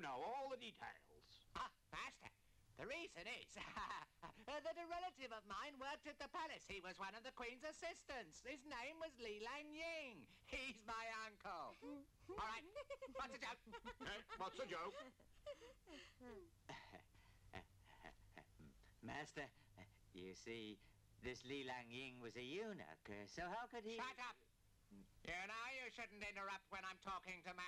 know all the details. Ah, Master, the reason is that a relative of mine worked at the palace. He was one of the Queen's assistants. His name was Li Lang Ying. He's my uncle. All right, what's a joke? What's a joke? Master, you see, this Li Lang Ying was a eunuch, so how could he... Shut up. You know you shouldn't interrupt when I'm talking to